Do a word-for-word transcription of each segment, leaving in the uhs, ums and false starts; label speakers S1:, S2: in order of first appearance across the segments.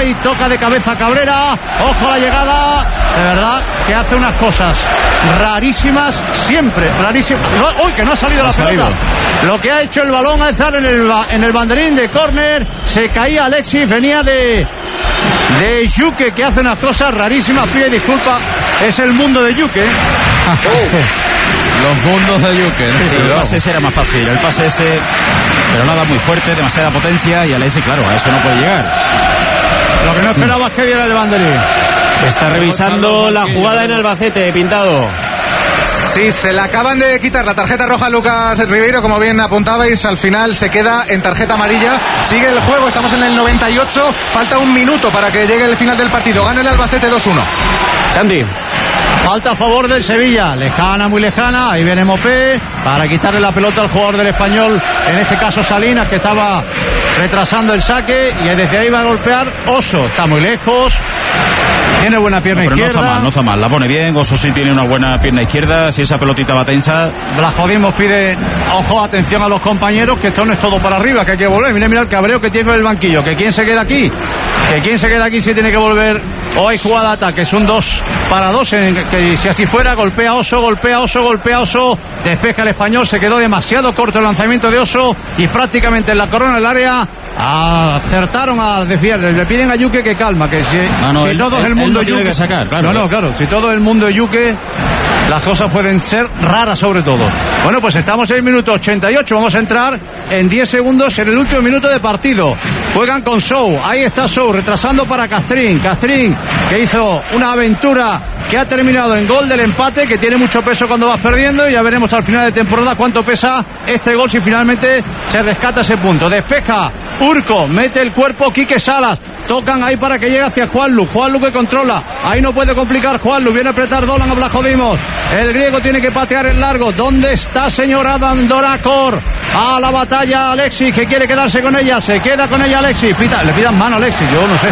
S1: ahí toca de cabeza Cabrera, ojo a la llegada, de verdad que hace unas cosas rarísimas siempre, rarísimas. No, uy, que no ha salido
S2: no
S1: la
S2: ha
S1: pelota.
S2: salido.
S1: Lo que ha hecho el balón a estar en el, en el banderín de córner, se caía Alexis, venía de de Yuke, que hace unas cosas rarísimas, pide disculpas, es el mundo de Yuke.
S2: Los mundos de Yuke.
S3: Sí, el pase ese era más fácil, el pase ese, pero nada muy fuerte, demasiada potencia, y Alexis, claro, a eso no puede llegar.
S1: Lo que no esperaba es que diera el banderín.
S4: Está revisando la jugada en Albacete, Pintado.
S5: Sí, se le acaban de quitar la tarjeta roja a Lucas Ribeiro, como bien apuntabais, al final se queda en tarjeta amarilla. Sigue el juego, estamos en el noventa y ocho, falta un minuto para que llegue el final del partido. Gana el Albacete dos uno.
S4: Santi.
S1: Falta a favor del Sevilla, lejana, muy lejana, ahí viene Mopé para quitarle la pelota al jugador del Español, en este caso Salinas, que estaba retrasando el saque, y desde ahí va a golpear Oso, está muy lejos, tiene buena pierna
S3: no, pero
S1: izquierda.
S3: No está mal, no está mal, la pone bien, Oso sí tiene una buena pierna izquierda, si esa pelotita va tensa.
S1: Blascodimos pide, ojo, atención a los compañeros, que esto no es todo para arriba, que hay que volver. Mira, mira el cabreo que tiene con el banquillo, que quién se queda aquí, que quién se queda aquí si tiene que volver, o hay jugada de ataque, es un dos para dos, en que si así fuera, golpea Oso, golpea Oso, golpea Oso, despeja el Español, se quedó demasiado corto el lanzamiento de Oso, y prácticamente en la corona del área acertaron a desviar. Le piden a Yuke que calma, que si,
S3: no, no,
S1: si
S3: él,
S1: todo
S3: él,
S1: el mundo
S3: él no
S1: Yuke,
S3: tiene que sacar, claro.
S1: No, no, claro, si todo el mundo Yuke, las cosas pueden ser raras sobre todo. Bueno, pues estamos en el minuto ochenta y ocho, vamos a entrar en diez segundos en el último minuto de partido. Juegan con Sou, ahí está Sou, retrasando para Castrín. Castrín, que hizo una aventura que ha terminado en gol del empate, que tiene mucho peso cuando vas perdiendo, y ya veremos al final de temporada cuánto pesa este gol si finalmente se rescata ese punto. Despeja Urco, mete el cuerpo Quique Salas, tocan ahí para que llegue hacia Juanlu, Juanlu que controla, ahí no puede complicar Juanlu, viene a apretar Dolan a Blajodimos, el griego tiene que patear en largo. ¿Dónde está señor Adam Dorakor? A la batalla Alexis, que quiere quedarse con ella, se queda con ella Alexis, Pita, le pidan mano a Alexis, yo no sé.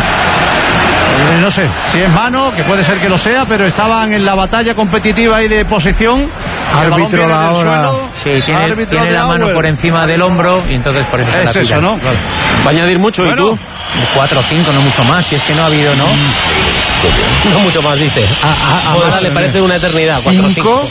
S1: Eh, no sé si es mano, que puede ser que lo sea, pero estaban en la batalla competitiva y de posición.
S6: Árbitro la hora.
S7: Sí, tiene, tiene la mano por encima del hombro y entonces por eso se
S1: es
S7: la
S1: eso, ¿no? Claro.
S4: Va a añadir mucho, bueno, ¿y tú?
S7: cuatro o cinco, no mucho más, si es que no ha habido, ¿no? Mm.
S4: No mucho más, dice. A, a, a Mara le parece una eternidad. cuatro o cinco.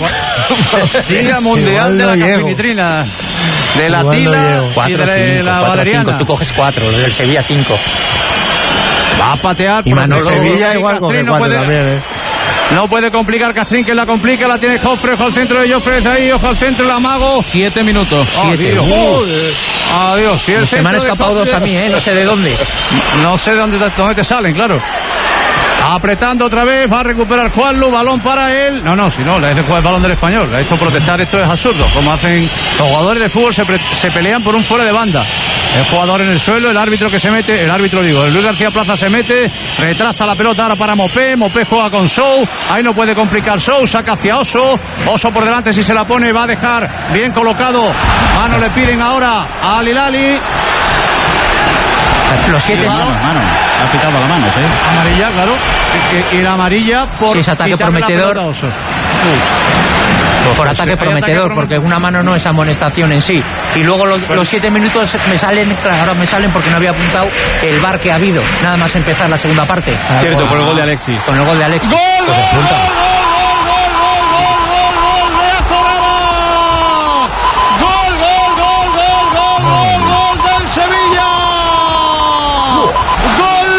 S1: Día mundial de la cafinitrina, de la tila y de la valeriana.
S7: Tú coges cuatro, del Sevilla cinco.
S1: Va a patear
S7: y
S1: por
S6: Sevilla igual con
S1: no puede, también, ¿eh? No puede complicar Castrín, que la complica, la tiene Joffre, ojo al centro de Joffre, de ahí, ojo al centro, el amago.
S3: Siete minutos.
S1: Siete.
S3: Oh,
S1: Adiós. Si el
S7: se me han escapado dos a mí, ¿eh? No sé de dónde.
S1: No sé de dónde, dónde te salen, claro. Apretando otra vez, va a recuperar Juanlu, balón para él. No, no, si no, le hace jugar el balón del Español. Esto protestar, esto es absurdo. Como hacen los jugadores de fútbol, se, pre- se pelean por un fuera de banda. El jugador en el suelo, el árbitro que se mete, el árbitro digo, el Luis García Plaza se mete, retrasa la pelota ahora para Mopé, Mopé juega con Sou, ahí no puede complicar Sou, saca hacia Oso, Oso por delante, si se la pone va a dejar bien colocado, mano le piden ahora a Al Hilali.
S7: Los siete
S3: mano, mano, ha pitado la mano, sí.
S1: Amarilla, claro, y, y la amarilla por
S7: si es ataque prometedor. Por ataque prometedor, porque una mano no es amonestación en sí. Y luego los, bueno. los siete minutos me salen, claro, ahora me salen porque no había apuntado el V A R que ha habido, nada más empezar la segunda parte.
S4: Ah, Cierto, por, por el gol de Alexis.
S7: Con el gol de Alexis.
S1: ¡Gol,
S7: pues
S1: gol, gol, gol, gol, gol, gol, de Acorada! ¡Gol, gol, gol, gol, gol, gol, gol del Sevilla! ¡Gol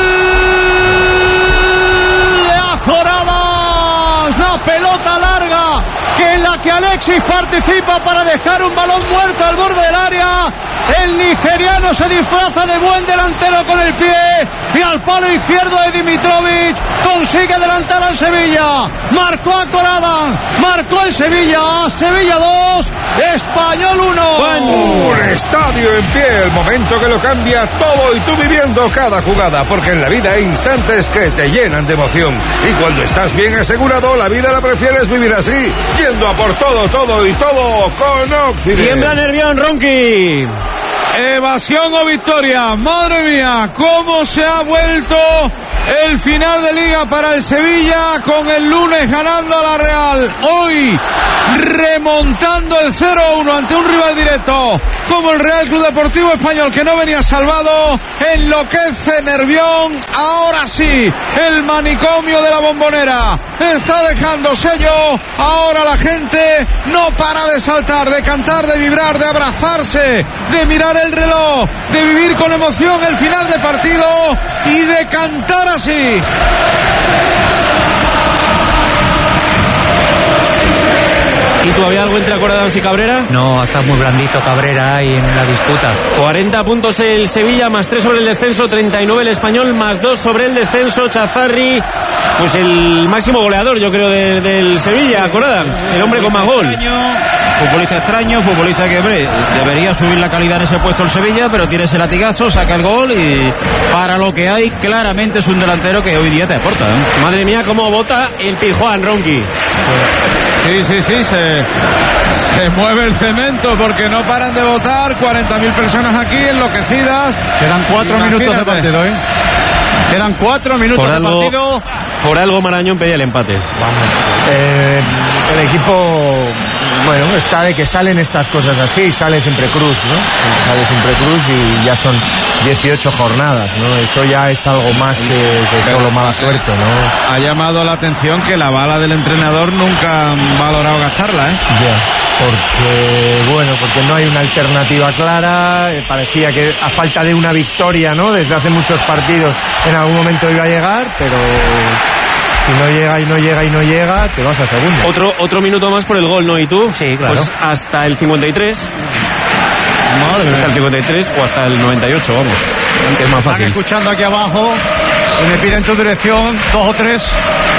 S1: de Acorada! ¡La pelota larga! Que en la que Alexis participa para dejar un balón muerto al borde del área. El nigeriano se disfraza de buen delantero con el pie y al palo izquierdo de Dimitrovic consigue adelantar al Sevilla. Marcó a Corada, marcó el Sevilla, Sevilla dos, Español uno.
S8: Un estadio en pie, el momento que lo cambia todo y tú viviendo cada jugada, porque en la vida hay instantes que te llenan de emoción y cuando estás bien asegurado la vida la prefieres vivir así, yendo a por todo, todo y todo con Occidente.
S4: Tiembla Nervión, Ronqui.
S2: Evasión o victoria, madre mía, cómo se ha vuelto el final de Liga para el Sevilla, con el lunes ganando a la Real, hoy remontando el cero a uno ante un rival directo como el Real Club Deportivo Español, que no venía salvado. Enloquece Nervión. Ahora sí, el manicomio de la Bombonera está dejando sello. Ahora la gente no para de saltar, de cantar, de vibrar, de abrazarse, de mirar el reloj, de vivir con emoción el final de partido y de cantar así.
S9: ¿Y todavía algo entre Acordadas y Cabrera?
S7: No, está muy blandito Cabrera ahí en la disputa.
S9: cuarenta puntos el Sevilla, más tres sobre el descenso, treinta y nueve el Español, más dos sobre el descenso. Chazarri, pues el máximo goleador, yo creo, de, del Sevilla, Acordadas, el hombre con más gol.
S3: Futbolista extraño, futbolista que hombre, debería subir la calidad en ese puesto el Sevilla, pero tiene ese latigazo, saca el gol y para lo que hay, claramente es un delantero que hoy día te aporta, ¿eh?
S9: Madre mía, cómo bota el Pijuán, Ronqui.
S2: Sí, sí, sí, se, se mueve el cemento porque no paran de votar. cuarenta mil personas aquí enloquecidas.
S1: Quedan cuatro
S2: Imagínate.
S1: minutos de partido, ¿eh? Quedan cuatro minutos
S9: Por
S1: de
S9: algo,
S1: partido.
S9: por algo Marañón pedía el empate.
S6: Vamos. Eh, el equipo, bueno, está de que salen estas cosas así, sale siempre Cruz, ¿no? Sale siempre Cruz y ya son dieciocho jornadas, ¿no? Eso ya es algo más que, que solo mala suerte, ¿no?
S2: Ha llamado la atención que la bala del entrenador nunca han valorado gastarla, ¿eh?
S6: Ya. Porque, bueno, porque no hay una alternativa clara, eh, parecía que a falta de una victoria, ¿no? Desde hace muchos partidos en algún momento iba a llegar, pero si no llega y no llega y no llega, te vas a segundo.
S9: Otro, otro minuto más por el gol, ¿no? ¿Y tú?
S7: Sí, claro.
S9: Pues hasta el cincuenta y tres.
S1: Madre
S9: hasta el cincuenta y tres o hasta el noventa y ocho, vamos. Que es más
S1: Están
S9: fácil.
S1: escuchando aquí abajo y me piden tu dirección, dos o tres.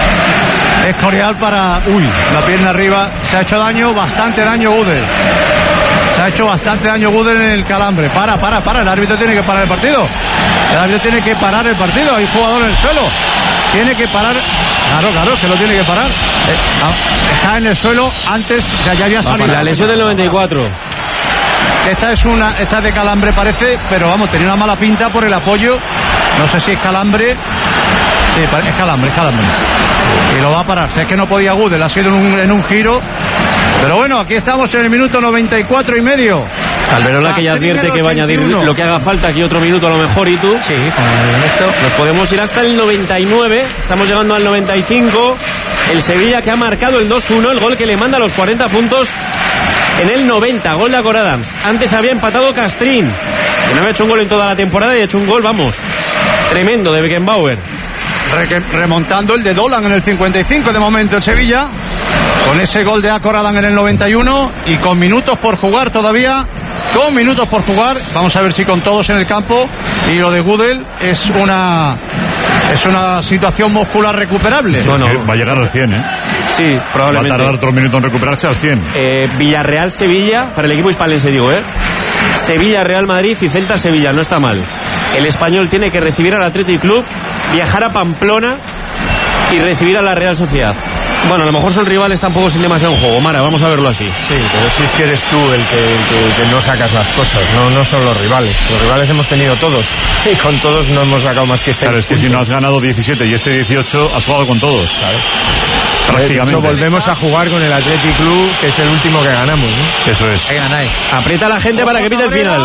S1: Escorial para... Uy, la pierna arriba. Se ha hecho daño, bastante daño Gudel. Se ha hecho bastante daño Gudel en el calambre. Para, para, para. El árbitro tiene que parar el partido. El árbitro tiene que parar el partido. Hay jugador en el suelo. Tiene que parar... Claro, claro, es que lo tiene que parar. Eh, ah, está en el suelo antes, o sea, ya había salido.
S9: La lesión del noventa y cuatro.
S1: Esta es una, esta es de calambre parece, pero vamos, tenía una mala pinta por el apoyo. No sé si es calambre. Sí, es calambre, es calambre. Y lo va a parar. Si es que no podía Gudel, ha sido en un, en un giro. Pero bueno, aquí estamos en el minuto noventa y cuatro y medio.
S9: Alberola, que ya advierte que va a añadir lo que haga falta, aquí otro minuto a lo mejor. ¿Y tú?
S7: Sí, con esto.
S9: Nos podemos ir hasta el noventa y nueve. Estamos llegando al noventa y cinco. El Sevilla, que ha marcado el dos uno, el gol que le manda los cuarenta puntos en el noventa. Gol de Acordadas. Antes había empatado Castrín, que no había hecho un gol en toda la temporada, y ha hecho un gol, vamos, tremendo, de Beckenbauer.
S1: Re remontando el de Dolan en el cincuenta y cinco de momento el Sevilla, con ese gol de Acordadan en el noventa y uno y con minutos por jugar todavía, con minutos por jugar. Vamos a ver si con todos en el campo. Y lo de Gudel es una es una situación muscular recuperable.
S3: No, no. Es que va a llegar al cien, ¿eh?
S9: Sí, probablemente.
S3: Va a tardar otro minuto en recuperarse al cien.
S9: Eh, Villarreal-Sevilla, para el equipo hispalense digo, ¿eh? Sevilla-Real Madrid y Celta-Sevilla, no está mal. El Español tiene que recibir al Athletic Club, viajar a Pamplona y recibir a la Real Sociedad. Bueno, a lo mejor son rivales tampoco sin demasiado en juego, Mara, vamos a verlo así.
S6: Sí, pero si es que eres tú el que, el que, que no sacas las cosas, no, no son los rivales. Los rivales hemos tenido todos y con todos no hemos sacado más que seis.
S3: Claro, es que
S6: puntos.
S3: si no has ganado diecisiete y este dieciocho, has jugado con todos. Claro.
S6: De hecho, volvemos a jugar con el Athletic Club, que es el último que ganamos, ¿no?
S3: Eso es.
S9: Aprieta a la gente para que pite el final.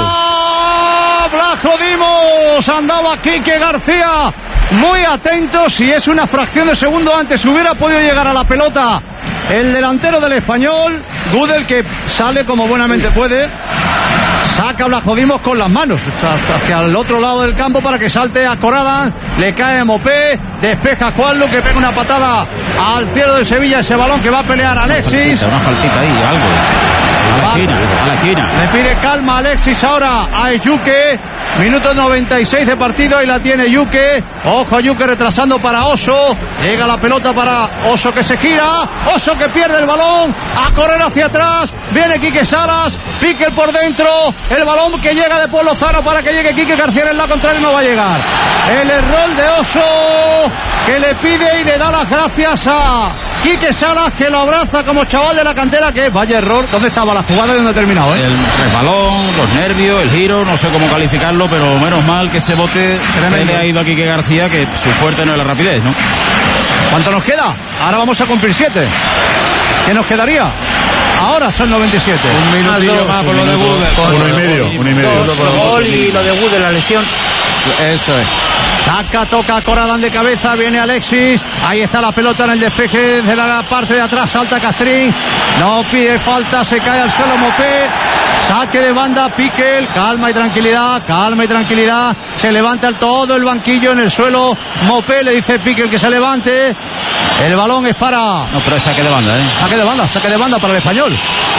S1: Blajo Dimos, andaba Quique García muy atento. Si es una fracción de segundo antes hubiera podido llegar a la pelota el delantero del Español. Gudel, que sale como buenamente puede, saca a Blajodimos con las manos hacia el otro lado del campo para que salte a Corada. Le cae Mopé, despeja Cualdo, que pega una patada al cielo del Sevilla. Ese balón que va a pelear Alexis.
S3: Una faltita ahí, algo. A la esquina, a la esquina.
S1: Le pide calma Alexis ahora a Yuke. Minuto noventa y seis de partido y la tiene Yuke. Ojo a Yuke retrasando para Oso. Llega la pelota para Oso, que se gira. Oso, que pierde el balón. A correr hacia atrás. Viene Quique Salas. Pique por dentro. El balón que llega de Paul Lozano para que llegue Quique García. En la contraria no va a llegar. El error de Oso, que le pide y le da las gracias a Quique Salas, que lo abraza como chaval de la cantera, que vaya error. ¿Dónde estaba la jugada y dónde ha terminado? ¿eh?
S3: El resbalón, los nervios, el giro, no sé cómo calificarlo, pero menos mal que ese bote Tremendo. Se le ha ido a Quique García, que su fuerte no es la rapidez, ¿no?
S1: ¿Cuánto nos queda? Ahora vamos a cumplir siete. ¿Qué nos quedaría? Ahora son noventa y siete.
S2: Un minutillo más por lo de Gudel.
S10: Uno y medio, uno y medio.
S7: Gol y lo de Gudel, la lesión.
S2: Eso es.
S1: Saca, toca Corradán de cabeza, viene Alexis, ahí está la pelota en el despeje de la parte de atrás, salta Castrín, no pide falta, se cae al suelo Mopé, saque de banda, Piquel, calma y tranquilidad, calma y tranquilidad, se levanta el, todo el banquillo en el suelo, Mopé le dice Piquel que se levante, el balón es para...
S3: No, pero es saque de banda, ¿eh?
S1: Saque de banda, saque de banda para el Español.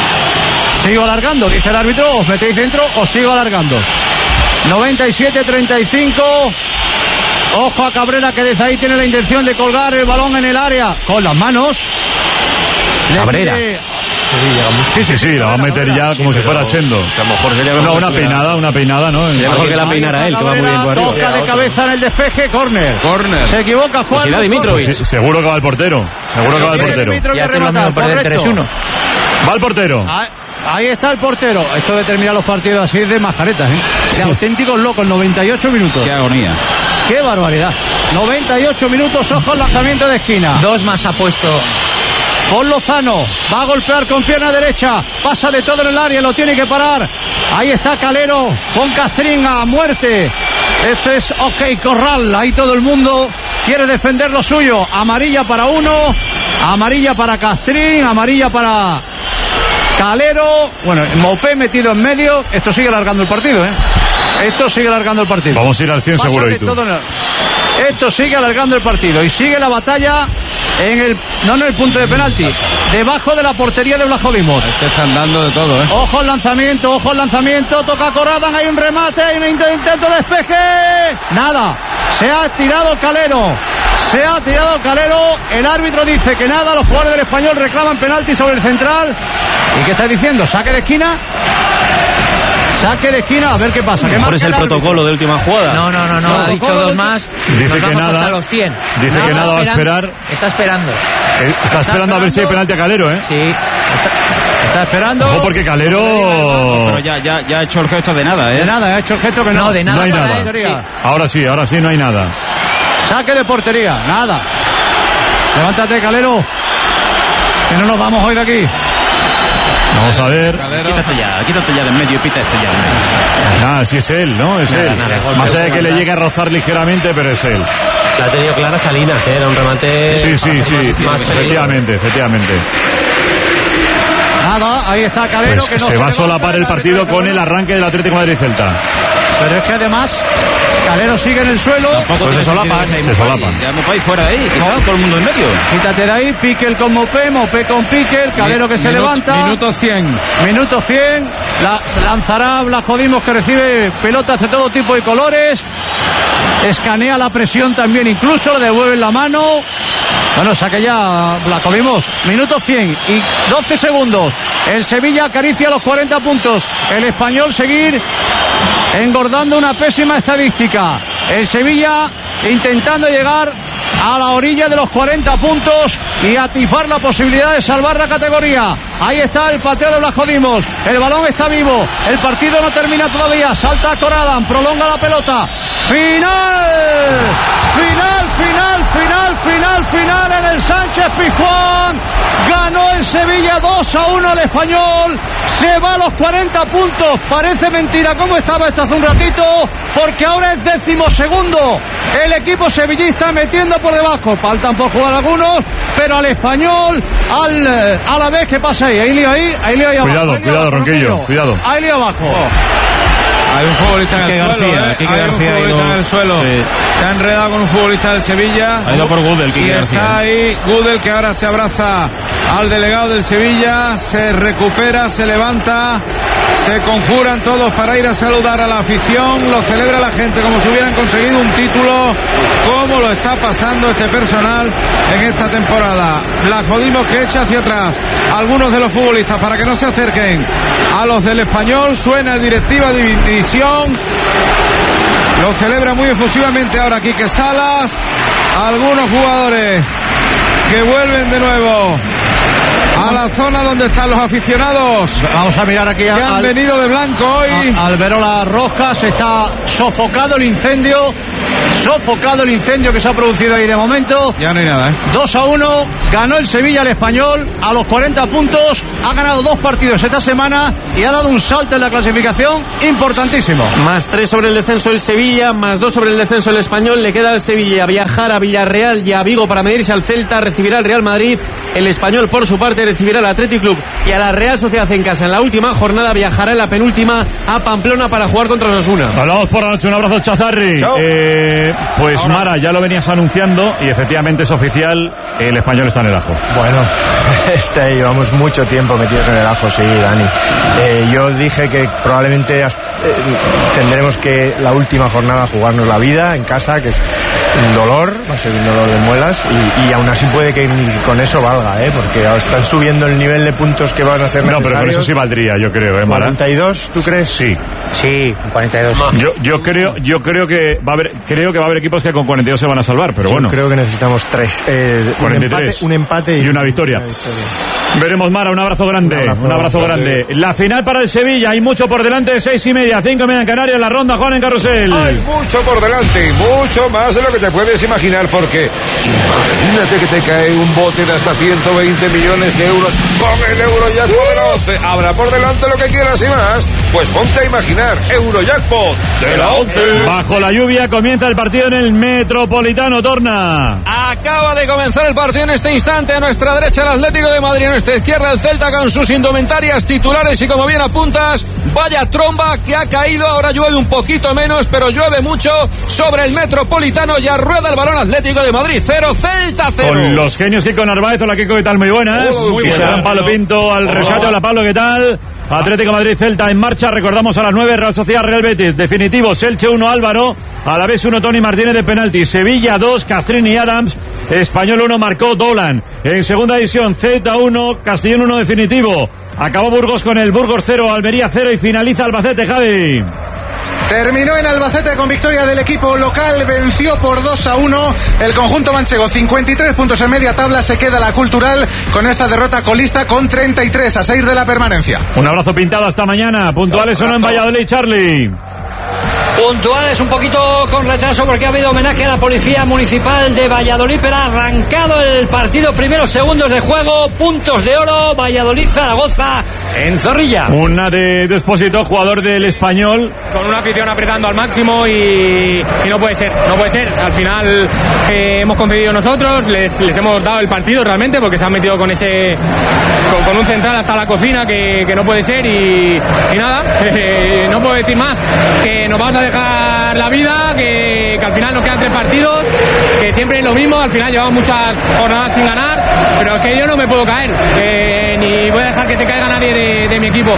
S1: Sigo alargando, dice el árbitro, os metéis dentro o sigo alargando. noventa y siete treinta y cinco. Ojo a Cabrera, que desde ahí tiene la intención de colgar el balón en el área con las manos.
S4: Cabrera.
S1: Pide...
S10: Sí, sí, sí, la va a meter ya como si fuera Chendo.
S4: A lo mejor sería
S10: No, una peinada, una peinada, ¿no?
S4: Sería mejor que la peinara él, que va muy bien por arriba.
S1: Toca de cabeza en el despeje, córner.
S2: Córner.
S1: Se equivoca Juan.
S4: Pues irá Dimitrovic.
S10: Sí, seguro que va el portero. Seguro que va el portero.
S7: Ya te lo mismo perder tres uno.
S10: Va el portero.
S1: Ahí, ahí está el portero. Esto de terminar los partidos así es de mascaretas, ¿eh? De auténticos locos, noventa y ocho minutos.
S3: Qué agonía.
S1: Qué barbaridad. noventa y ocho minutos, ojo al lanzamiento de esquina.
S7: Dos más ha puesto.
S1: Con Lozano, va a golpear con pierna derecha, pasa de todo en el área, lo tiene que parar. Ahí está Calero con Castrín a muerte. Esto es OK Corral, ahí todo el mundo quiere defender lo suyo. Amarilla para uno, amarilla para Castrín, amarilla para Calero. Bueno, Mopé metido en medio. Esto sigue alargando el partido, ¿eh? Esto sigue alargando el partido.
S10: Vamos a ir al cien
S1: Pasa
S10: seguro,
S1: de
S10: y tú.
S1: todo en el... Esto sigue alargando el partido y sigue la batalla en el, no en el punto de penalti, debajo de la portería de Blajodimos.
S2: Se están dando de todo, ¿eh?
S1: Ojo al lanzamiento, ojo al lanzamiento, toca Corradan, hay un remate, hay un intento de despeje. Nada, se ha tirado Calero, se ha tirado Calero, el árbitro dice que nada, los jugadores del Español reclaman penalti sobre el central. ¿Y qué está diciendo? ¿Saque de esquina? Saque de esquina, a ver qué pasa. ¿Qué
S4: mejor es el, el protocolo de última jugada.
S7: No, no, no, no, no ha dicho dos de... más.
S10: Dice que nada.
S7: Hasta los cien.
S10: Dice nada, que nada va a esperar.
S7: Está esperando.
S10: Eh, está, está esperando, esperando a ver si hay penalti a Calero, ¿eh?
S7: Sí.
S1: Está, está esperando.
S10: Ojo, porque Calero.
S3: No, pero ya, ya, ya ha hecho el gesto de nada, ¿eh?
S1: De nada, ha hecho el gesto que no.
S7: No, de nada.
S10: No hay nada.
S1: Sí.
S10: Ahora sí, ahora sí no hay nada.
S1: Saque de portería, nada. Levántate, Calero. Que no nos vamos hoy de aquí.
S10: Vamos a ver.
S3: Quítate ya, quítate ya de en medio y pita esto ya.
S10: Nada, si es él, ¿no? Es
S4: nada,
S10: él.
S4: Nada,
S10: Más allá de que le llegue a rozar ligeramente, pero es él.
S4: La ha tenido clara Salinas, ¿eh? Era un remate.
S10: Sí, sí, sí. Más, más efectivamente, efectivamente.
S1: Nada, ahí está Calero.
S10: Pues
S1: que no
S10: se,
S1: se
S10: va a solapar el partido con el arranque del Atlético de Madrid Celta.
S1: Pero es que además Calero sigue en el suelo.
S3: Tampoco
S10: pues se solapa, se solapa.
S3: Ya Mopé fuera de ahí, que está todo el mundo en medio.
S1: Quítate de ahí, Piquel con Mopé, Mopé con Piquel, Calero que se
S2: minuto,
S1: levanta.
S2: Minuto cien.
S1: Minuto cien. La, se lanzará Blajodimos, que recibe pelotas de todo tipo y colores. Escanea la presión también, incluso le devuelven la mano. Bueno, saque ya Blajodimos. Minuto cien y doce segundos. El Sevilla acaricia los cuarenta puntos. El Español seguir engordando una pésima estadística. El Sevilla intentando llegar a la orilla de los cuarenta puntos y atisbar la posibilidad de salvar la categoría. Ahí está el pateo de Blajodimos. El balón está vivo. El partido no termina todavía. Salta Corradan, prolonga la pelota. Final, final, final, final, final, final en el Sánchez Pizjuán. Ganó el Sevilla dos a uno al Español. Se va a los cuarenta puntos. Parece mentira cómo estaba esto hace un ratito, porque ahora es decimosegundo. El equipo sevillista metiendo por debajo. Faltan por jugar algunos, pero al Español, al a la vez que pasa ahí. Ahí lío ahí, ahí lío ahí abajo.
S10: Cuidado, cuidado, Ronquillo, cuidado.
S1: Ahí lío abajo.
S2: Hay un futbolista en el
S3: Quique
S2: suelo,
S3: García,
S2: ¿eh?
S3: Quique
S2: Hay
S3: García
S2: un futbolista
S3: ha ido,
S2: en el suelo.
S3: Sí.
S2: Se ha enredado con un futbolista del Sevilla.
S3: Ha ido por Gudel, Quique
S2: y
S3: García.
S2: está ahí Gudel, que ahora se abraza al delegado del Sevilla. Se recupera, se levanta. Se conjuran todos para ir a saludar a la afición. Lo celebra la gente como si hubieran conseguido un título. Cómo lo está pasando este personal en esta temporada. Blajodimos que echa hacia atrás a algunos de los futbolistas para que no se acerquen a los del Español. Suena el directiva de división. Lo celebra muy efusivamente ahora Quique Salas. Algunos jugadores que vuelven de nuevo a la zona donde están los aficionados.
S1: Vamos a mirar aquí
S2: que
S1: a,
S2: han
S1: al,
S2: venido de blanco hoy.
S1: a, Alberola Roscas. Está sofocado el incendio. Sofocado el incendio que se ha producido ahí de momento.
S2: Ya no hay nada, ¿eh?
S1: dos a uno. Ganó el Sevilla al Español a los cuarenta puntos. Ha ganado dos partidos esta semana y ha dado un salto en la clasificación importantísimo.
S9: Más tres sobre el descenso el Sevilla, más dos sobre el descenso el Español. Le queda al Sevilla viajar a Villarreal y a Vigo para medirse al Celta. Recibirá al Real Madrid. El Español, por su parte, recibirá al Athletic Club y a la Real Sociedad en casa. En la última jornada viajará en la penúltima a Pamplona para jugar contra los Osasuna.
S10: Hablamos por la noche. Un abrazo, Chazarri. Eh, pues Ahora. Mara, ya lo venías anunciando y efectivamente es oficial. El Español está en el ajo.
S6: Bueno, este, llevamos mucho tiempo metidos en el ajo, sí, Dani. Eh, yo dije que probablemente hasta, eh, tendremos que la última jornada jugarnos la vida en casa, que es un dolor, va a ser un dolor de muelas, y, y aún así puede que ni con eso valga, ¿eh? Porque están subiendo el nivel de puntos que van a ser necesarios.
S10: No, pero con eso sí valdría, yo creo, ¿eh, Mara?
S6: ¿cuarenta y dos, tú crees?
S10: Sí.
S7: Sí, cuarenta y dos.
S10: Yo, yo creo, yo creo que va a haber, creo que va a haber equipos que con cuarenta y dos se van a salvar, pero
S6: yo
S10: bueno.
S6: Creo que necesitamos tres. Eh,
S10: cuarenta y tres.
S6: Un empate, un empate y,
S10: y una victoria.
S6: Una victoria.
S10: Veremos, Mara, un abrazo grande. Un abrazo, un abrazo grande. grande. La final para el Sevilla, hay mucho por delante, seis y media, cinco y media en Canarias, la ronda, Juan en Carrusel.
S8: Hay mucho por delante, mucho más de lo que te puedes imaginar, porque imagínate que te cae un bote de hasta ciento veinte millones de euros con el Eurojackpot de la once. Habrá por delante lo que quieras y más. Pues ponte a imaginar, Eurojackpot de la once.
S10: Bajo la lluvia comienza el partido en el Metropolitano, Torna.
S11: Acaba de comenzar el partido en este instante. A nuestra derecha el Atlético de Madrid, a nuestra izquierda el Celta con sus indumentarias titulares y como bien apuntas, vaya tromba que ha caído. Ahora llueve un poquito menos, pero llueve mucho sobre el Metropolitano. Ya rueda el balón Atlético de Madrid, cero, Celta cero.
S10: Con los genios Kiko Narváez. Hola Kiko, ¿qué tal? Muy buenas.
S11: Oh, muy buenas.
S10: Pablo Pinto al rescate. Hola Pablo, ¿qué tal? Atlético Madrid Celta en marcha, recordamos a las nueve, Real Sociedad Real Betis, definitivos, Elche uno, Álvaro, a la vez uno, Tony Martínez de penalti, Sevilla dos, Castrini y Adams, Español uno, marcó Dolan, en segunda división, Celta uno, Castellón uno definitivo, acabó Burgos con el Burgos cero, Almería cero y finaliza Albacete, Javi.
S5: Terminó en Albacete con victoria del equipo local, venció por dos a uno el conjunto manchego, cincuenta y tres puntos en media tabla, se queda la Cultural con esta derrota colista con treinta y tres a seis de la permanencia.
S10: Un abrazo pintado, hasta mañana, puntuales o no en Valladolid, Charlie.
S12: Puntuales un poquito con retraso porque ha habido homenaje a la Policía Municipal de Valladolid, pero ha arrancado el partido, primeros segundos de juego, puntos de oro, Valladolid-Zaragoza en Zorrilla.
S10: Una de Despósito, jugador del Español.
S13: Con una afición apretando al máximo y, y no puede ser, no puede ser. Al final eh, hemos concedido nosotros, les, les hemos dado el partido realmente porque se han metido con ese con, con un central hasta la cocina que, que no puede ser y, y nada, eh, no puedo decir más, que nos vamos a dejar la vida, que, que al final nos quedan tres partidos, que siempre es lo mismo, al final llevamos muchas jornadas sin ganar, pero es que yo no me puedo caer, eh, ni voy a dejar que se caiga nadie de, de mi equipo.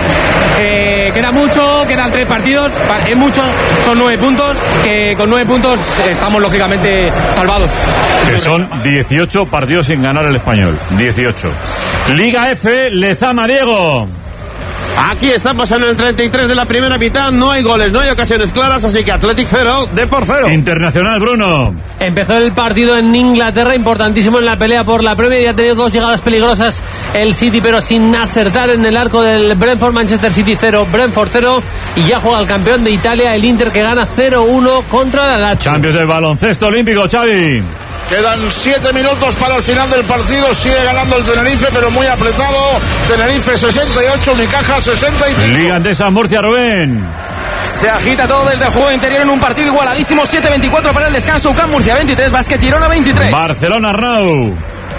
S13: Eh, queda mucho, quedan tres partidos, es mucho, son nueve puntos, que con nueve puntos estamos lógicamente salvados.
S10: Que son dieciocho partidos sin ganar el Español, dieciocho. Liga F, Lezama, Diego.
S9: Aquí estamos en el treinta y tres de la primera mitad, no hay goles, no hay ocasiones claras, así que Athletic cero, Depor cero.
S10: Internacional, Bruno.
S4: Empezó el partido en Inglaterra, importantísimo en la pelea por la Premier, y ha tenido dos llegadas peligrosas el City, pero sin acertar en el arco del Brentford. Manchester City cero, Brentford cero, y ya juega el campeón de Italia, el Inter, que gana cero uno contra la Lazio.
S10: Cambios del baloncesto olímpico, Xavi.
S14: Quedan siete minutos para el final del partido. Sigue ganando el Tenerife, pero muy apretado. Tenerife sesenta y ocho, Unicaja sesenta y cinco.
S10: Liga Andesa, Murcia, Rubén.
S15: Se agita todo desde el juego interior en un partido igualadísimo. siete veinticuatro para el descanso. U C A M Murcia veintitrés, Basket Girona veintitrés.
S10: Barcelona, Arnau.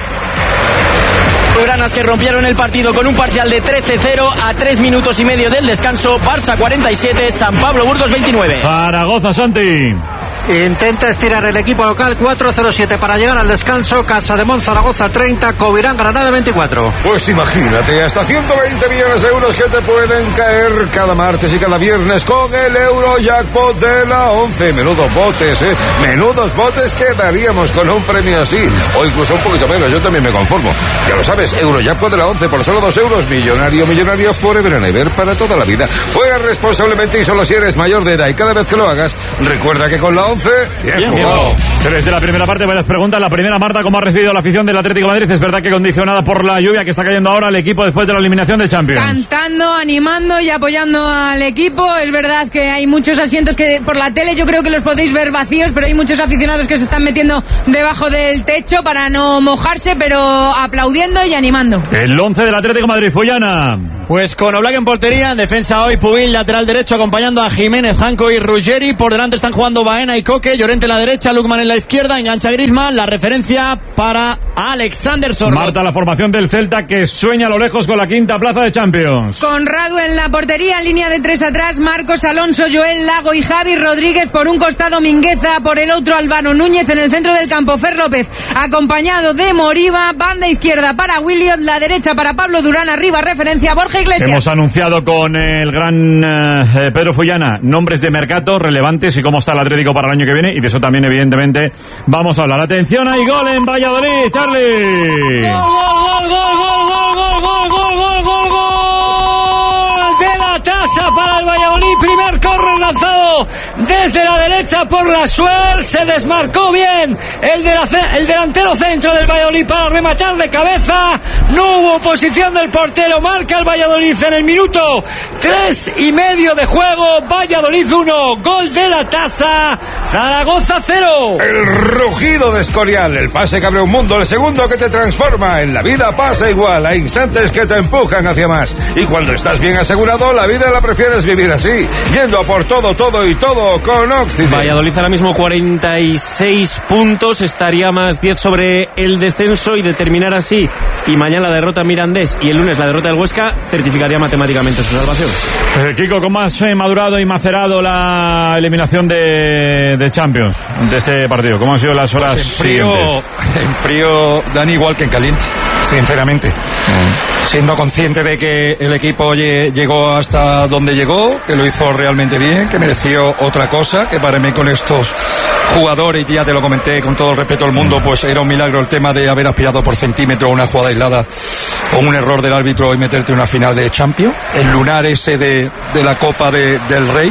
S15: Granas que rompieron el partido con un parcial de trece cero a tres minutos y medio del descanso. Barça cuarenta y siete, San Pablo Burgos veintinueve.
S10: Zaragoza, Santi.
S16: Intenta estirar el equipo local, cuatro cero siete para llegar al descanso. Casademont Zaragoza treinta, Covirán Granada veinticuatro.
S8: Pues imagínate, hasta ciento veinte millones de euros que te pueden caer cada martes y cada viernes con el Eurojackpot de la once. Menudos botes, eh, menudos botes que daríamos con un premio así, o incluso un poquito menos, yo también me conformo. Ya lo sabes, Eurojackpot de la once por solo dos euros, millonario, millonario, forever and ever, para toda la vida. Juega responsablemente y solo si eres mayor de edad, y cada vez que lo hagas, recuerda que con la once once. Bien,
S10: bien
S8: jugado.
S10: Tres de la primera parte, varias preguntas. La primera, Marta, ¿cómo ha recibido la afición del Atlético de Madrid? Es verdad que condicionada por la lluvia que está cayendo ahora el equipo después de la eliminación de Champions.
S17: Cantando, animando y apoyando al equipo. Es verdad que hay muchos asientos que por la tele yo creo que los podéis ver vacíos, pero hay muchos aficionados que se están metiendo debajo del techo para no mojarse, pero aplaudiendo y animando.
S10: El once del Atlético de Madrid, Follana.
S18: Pues con Oblak en portería, en defensa hoy Pubil, lateral derecho, acompañando a Jiménez, Janco y Ruggeri. Por delante están jugando Baena y Coque, Llorente en la derecha, Lukman en la izquierda, engancha Griezmann. La referencia para Alexander Soroz.
S10: Marta, la formación del Celta que sueña a lo lejos con la quinta plaza de Champions.
S17: Conrado en la portería, línea de tres atrás, Marcos Alonso, Joel Lago y Javi Rodríguez. Por un costado Mingueza, por el otro Albano Núñez. En el centro del campo Fer López, acompañado de Moriba. Banda izquierda para Williot, la derecha para Pablo Durán. Arriba referencia Borja Iglesias.
S10: Hemos anunciado con el gran eh, Pedro Follana nombres de mercado relevantes y cómo está el Atlético para el año que viene, y de eso también evidentemente vamos a hablar. Atención, hay gol en Valladolid, Charlie.
S12: Gol, gol, gol, gol, gol, gol, gol, gol, gol, gol, gol de la tasa para el Valladolid. Primer córner lanzado desde la derecha por la Suer, se desmarcó bien el, de la, el delantero centro del Valladolid para rematar de cabeza. No hubo posición del portero, marca el Valladolid en el minuto tres y medio de juego. Valladolid uno, gol de la tasa, Zaragoza cero.
S8: El rugido de Escorial, el pase que abre un mundo, el segundo que te transforma. En la vida pasa igual, hay instantes que te empujan hacia más, y cuando estás bien asegurado, la vida la prefieres vivir así, yendo a por todo, todo y todo con Occident.
S9: Valladolid ahora mismo cuarenta y seis puntos, estaría más diez sobre el descenso, y de terminar así y mañana la derrota Mirandés y el lunes la derrota del Huesca, certificaría matemáticamente su salvación.
S10: Eh, Kiko, ¿cómo has eh, madurado y macerado la eliminación de, de Champions de este partido? ¿Cómo han sido las horas
S19: pues en frío,
S10: siguientes?
S19: En frío, Dani, igual que en caliente, sinceramente. Mm. Siendo consciente de que el equipo llegó hasta donde llegó, que lo hizo realmente bien, que mereció otra cosa, que para mí con estos jugadores, y ya te lo comenté con todo el respeto del mundo, pues era un milagro el tema de haber aspirado por centímetro a una jugada aislada o un error del árbitro y meterte en una final de Champions, el lunar ese de, de la Copa de, del Rey.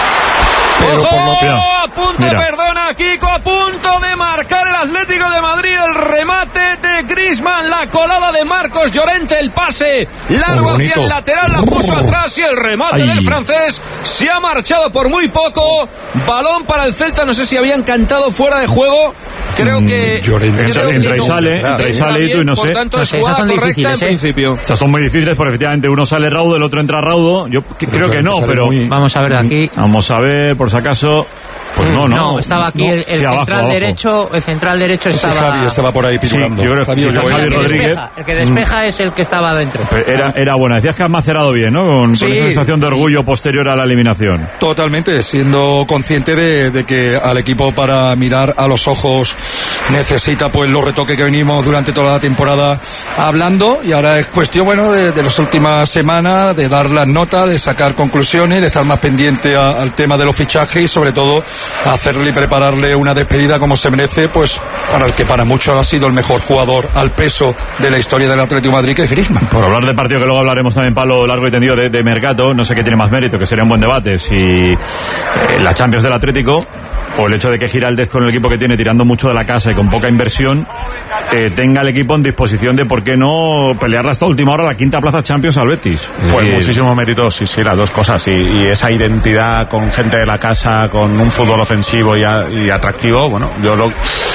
S11: Pero por lo que... a punto, Mira. perdona, Kiko, a punto de marcar el Atlético de Madrid, el remate de Griezmann, la colada de Marcos Llorente, el pase largo hacia el lateral, la puso oh. atrás, y el remate Ay. del francés se ha marchado por muy poco. Balón para el Celta, no sé si habían cantado fuera de juego. Creo que...
S10: Llorente. Creo entra que y sale, entra y sale y tú y no sé.
S11: Por tanto,
S10: no
S11: es jugada correcta en principio.
S10: O sea, son muy difíciles porque efectivamente uno sale raudo, el otro entra raudo. Yo que, creo que no, pero...
S7: Muy... Vamos a ver de aquí.
S10: Vamos a ver, por si acaso... Pues no, no.
S7: No, estaba aquí no. el, el sí, central abajo, derecho, abajo. el central derecho estaba...
S19: Sí, Javi estaba por ahí pitulando.
S10: Sí, yo creo que
S19: Javi,
S10: Javi, Javi Rodríguez.
S7: Despeja, el que despeja mm. es el que estaba dentro.
S10: Era, era buena. Decías que has macerado bien, ¿no? Con, sí. con esa sensación de orgullo posterior a la eliminación.
S19: Totalmente, siendo consciente de, de que al equipo para mirar a los ojos necesita pues los retoques que venimos durante toda la temporada hablando, y ahora es cuestión, bueno, de, de las últimas semanas, de dar las notas, de sacar conclusiones, de estar más pendiente a, al tema de los fichajes y sobre todo hacerle prepararle una despedida como se merece, pues para el que para muchos ha sido el mejor jugador al peso de la historia del Atlético de Madrid, que es Griezmann.
S10: Por hablar de partido, que luego hablaremos también, Pablo, largo y tendido de, de mercado, no sé qué tiene más mérito, que sería un buen debate, si eh, la Champions del Atlético o el hecho de que Giraldez, con el equipo que tiene, tirando mucho de la casa y con poca inversión, eh, tenga el equipo en disposición de, ¿por qué no pelearla hasta última hora la quinta plaza Champions al Betis?
S20: Pues sí, muchísimo mérito, sí, sí, las dos cosas, y, y esa identidad con gente de la casa, con un fútbol ofensivo y, a, y atractivo, bueno, yo lo,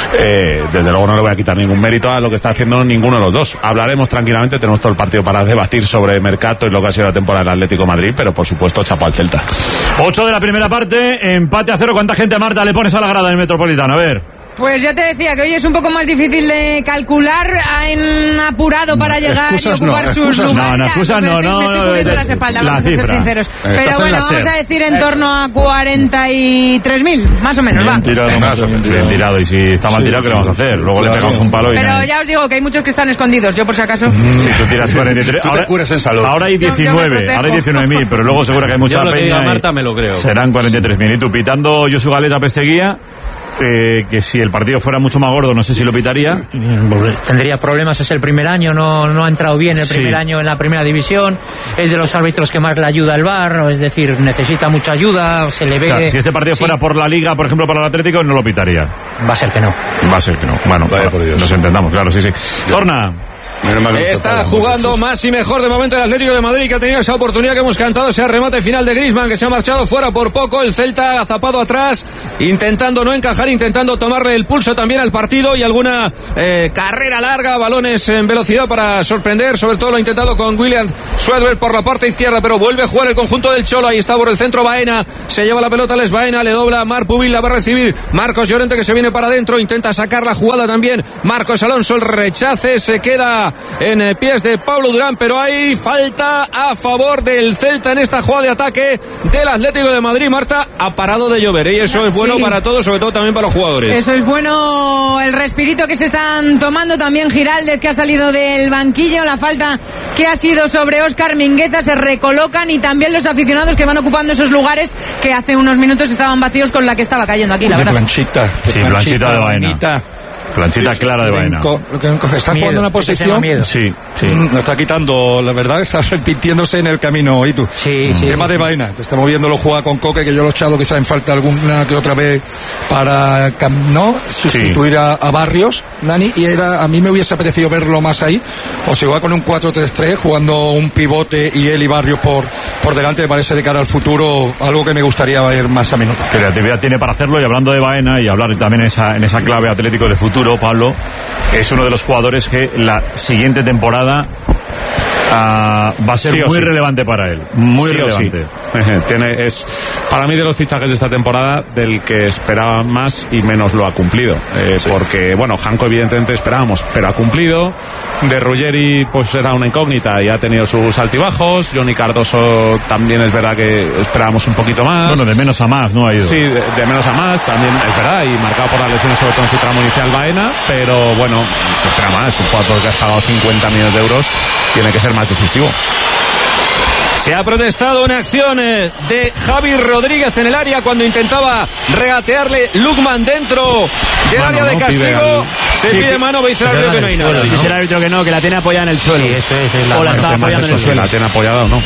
S20: eh, desde luego no le voy a quitar ningún mérito a lo que está haciendo ninguno de los dos. Hablaremos tranquilamente, tenemos todo el partido para debatir sobre mercado y lo que ha sido la temporada del Atlético de Madrid, pero por supuesto chapó al Celta.
S10: ocho de la primera parte, empate a cero. ¿Cuánta gente, Marta, le pones a la grada en el Metropolitano? A ver.
S17: Pues ya te decía que hoy es un poco más difícil de calcular, en apurado para llegar y ocupar
S10: no,
S17: sus lugares.
S10: No, no, excusas no, no.
S17: Me estoy cubriendo las espaldas, vamos a ser sinceros. Pero bueno, vamos a decir en torno a cuarenta y tres mil, más o menos, va.
S10: Bien tirado, más o menos. Bien tirado, y si está mal tirado, ¿qué le vamos a hacer? Luego le pegamos un palo y...
S17: Pero ya os digo que hay muchos que están escondidos, yo por si acaso...
S10: Si tú tiras cuarenta y tres...
S5: Tú te curas en salud.
S10: Ahora hay diecinueve, ahora hay diecinueve mil, pero luego seguro que hay mucha peña.
S9: Marta me lo creo.
S10: Serán cuarenta y tres mil. Y tú pitando Josu Gales a Pesteguía... eh, que si el partido fuera mucho más gordo, no sé si lo pitaría.
S7: Tendría problemas, es el primer año, no, no ha entrado bien el primer
S10: Sí.
S7: año en la primera división, es de los árbitros que más le ayuda el V A R, es decir, necesita mucha ayuda, se le
S10: O
S7: ve...
S10: sea, si este partido
S7: Sí.
S10: fuera por la Liga, por ejemplo, para el Atlético, no lo pitaría.
S7: Va a ser que no.
S10: Va a ser que no. Bueno,
S11: Vaya por Dios.
S10: nos entendamos, claro, sí, sí. Torna.
S11: Está jugando más y mejor de momento el Atlético de Madrid, que ha tenido esa oportunidad que hemos cantado, ese remate final de Griezmann, que se ha marchado fuera por poco. El Celta agazapado atrás, intentando no encajar, intentando tomarle el pulso también al partido, y alguna eh, carrera larga, balones en velocidad para sorprender. Sobre todo lo ha intentado con William Schwedberg por la parte izquierda, pero vuelve a jugar el conjunto del Cholo. Ahí está por el centro Baena, se lleva la pelota Les Baena, le dobla Marc Pubil, la va a recibir Marcos Llorente, que se viene para adentro, intenta sacar la jugada también Marcos Alonso, el rechace, se queda en eh, pies de Pablo Durán, pero hay falta a favor del Celta en esta jugada de ataque del Atlético de Madrid. Marta, ha parado de llover, ¿eh? Y eso es bueno
S17: Sí.
S11: para todos, sobre todo también para los jugadores.
S17: Eso es bueno, el respirito que se están tomando también. Giraldez, que ha salido del banquillo, la falta que ha sido sobre Óscar Mingueza, se recolocan, y también los aficionados que van ocupando esos lugares que hace unos minutos estaban vacíos con la que estaba cayendo aquí, la
S19: De
S17: verdad.
S19: planchita.
S10: Sí, planchita de Baena.
S19: bonita.
S10: Planchita clara de Baena.
S19: Está jugando una posición.
S10: Sí, sí.
S19: Lo está quitando, la verdad, está repitiéndose en el camino. ¿Y tú?
S7: Sí, sí.
S19: Tema de Baena, que estamos viéndolo jugar con Coque, que yo lo he echado quizá en falta alguna que otra vez para no sustituir a, a Barrios, Dani, y era, a mí me hubiese apetecido verlo más ahí, o si juega con un cuatro tres tres, jugando un pivote y él y Barrios por, por delante, me parece de cara al futuro algo que me gustaría ver más a menudo.
S10: Creatividad tiene para hacerlo, y hablando de Baena y hablar también en esa, en esa clave Atlético de futuro, Pablo, es uno de los jugadores que la siguiente temporada uh, va a ser
S20: Sí o
S10: muy
S20: sí.
S10: relevante para él. Muy
S20: Sí o sí.
S10: relevante.
S20: Tiene, es para mí de los fichajes de esta temporada del que esperaba más y menos lo ha cumplido. Eh, sí. Porque, bueno, Janko evidentemente esperábamos, pero ha cumplido. De Ruggeri pues era una incógnita y ha tenido sus altibajos. Johnny Cardoso también es verdad que esperábamos un poquito más.
S10: Bueno, de menos a más, ¿no? Ha ido.
S20: Sí, de, de menos a más también es verdad, y marcado por las lesiones sobre todo en su tramo inicial Baena, pero bueno, se espera más. Un jugador que has pagado cincuenta millones de euros tiene que ser más decisivo.
S11: Se ha protestado una acción eh, de Javi Rodríguez en el área cuando intentaba regatearle Lukman dentro del
S18: Mano,
S11: área de
S18: ¿no?
S11: castigo.
S18: Pide
S11: Se
S18: sí,
S11: pide mano, dice el árbitro que no hay nada.
S18: Dice el árbitro que no, que la tiene apoyada en el suelo.
S7: Sí, eso es, es la
S18: o la
S7: mano.
S18: está
S20: El tema es
S18: apoyando en
S20: eso,
S18: el
S20: si
S18: suelo.
S20: la tiene apoyada o no.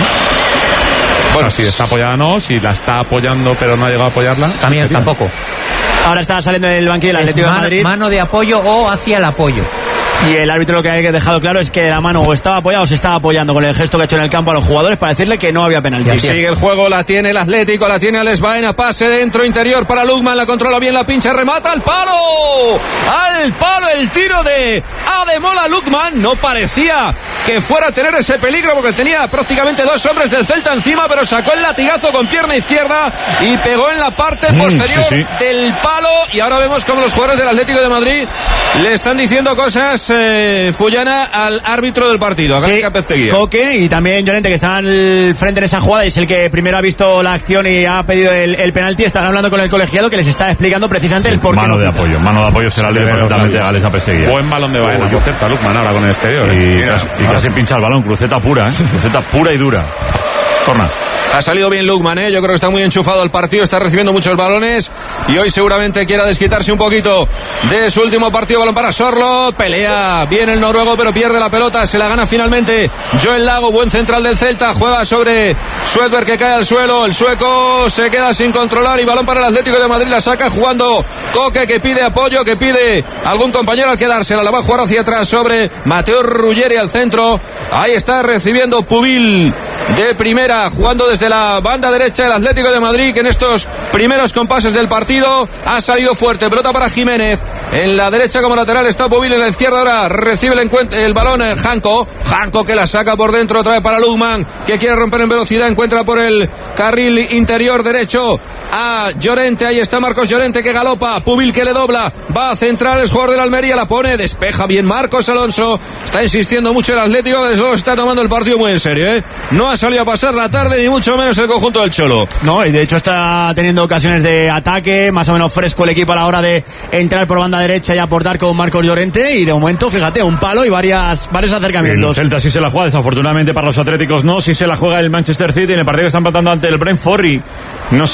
S20: Bueno, si está apoyada no, si la está apoyando pero no ha llegado a apoyarla.
S7: También
S20: sería.
S7: tampoco.
S18: Ahora está saliendo del banquillo el
S7: Es
S18: Atlético de
S7: mano,
S18: Madrid.
S7: mano de apoyo o hacia el apoyo.
S18: Y el árbitro lo que ha dejado claro es que la mano o estaba apoyada o se estaba apoyando con el gesto que ha hecho en el campo a los jugadores para decirle que no había penalti.
S11: Sigue el juego, la tiene el Atlético, la tiene Les Baena, pase dentro, interior para Lukman, la controla bien, la pincha, remata al palo, al palo el tiro de Ademola Lukman. No parecía que fuera a tener ese peligro porque tenía prácticamente dos hombres del Celta encima, pero sacó el latigazo con pierna izquierda y pegó en la parte
S10: Mm,
S11: posterior
S10: sí, sí.
S11: del palo. Y ahora vemos como los jugadores del Atlético de Madrid le están diciendo cosas eh, Fullana al árbitro del partido, a
S18: Sí,
S11: García Pesteguía.
S18: Coque y también Llorente, que están al frente en esa jugada y es el que primero ha visto la acción y ha pedido el, el penalti. Están hablando con el colegiado que les está explicando precisamente el porqué.
S10: Mano
S18: no
S10: de
S18: pita.
S10: apoyo, mano de apoyo será libre perfectamente a Gales a Peseguía.
S20: Buen balón de Baena, por cierto, Lukman ahora con el exterior.
S10: Y,
S20: Mira,
S10: casi, y casi pincha el balón, cruceta pura, ¿eh? Cruceta pura y dura. Torna.
S11: Ha salido bien Lukman, ¿eh? Yo creo que está muy enchufado al partido, está recibiendo muchos balones y hoy seguramente quiera desquitarse un poquito de su último partido. Balón para Sorlo, pelea bien el noruego pero pierde la pelota, se la gana finalmente Joel Lago, buen central del Celta, juega sobre Schwedberg que cae al suelo, el sueco se queda sin controlar y balón para el Atlético de Madrid, la saca jugando Coque que pide apoyo, que pide algún compañero al quedársela, la va a jugar hacia atrás sobre Mateo Ruggeri al centro, ahí está recibiendo Pubil de primera, jugando desde la banda derecha el Atlético de Madrid, que en estos primeros compases del partido ha salido fuerte. Pelota para Jiménez, en la derecha como lateral está Pubil, en la izquierda ahora recibe el, el balón el Janko, Janko que la saca por dentro, trae para Lukman, que quiere romper en velocidad, encuentra por el carril interior derecho a Llorente, ahí está Marcos Llorente que galopa, Pubil que le dobla, va a centrar el jugador de la Almería, la pone, despeja bien Marcos Alonso, está insistiendo mucho el Atlético, desde luego está tomando el partido muy en serio, ¿eh? No ha salido a pasar la tarde ni mucho menos el conjunto del Cholo.
S18: No, y de hecho está teniendo ocasiones de ataque, más o menos fresco el equipo a la hora de entrar por banda derecha y aportar con Marcos Llorente, y de momento, fíjate, un palo y varias varios
S10: El
S18: acercamientos.
S10: Celta sí se la juega, desafortunadamente para los atléticos no, sí se la juega el Manchester City en el partido que están empatando ante el Brentford y no sé,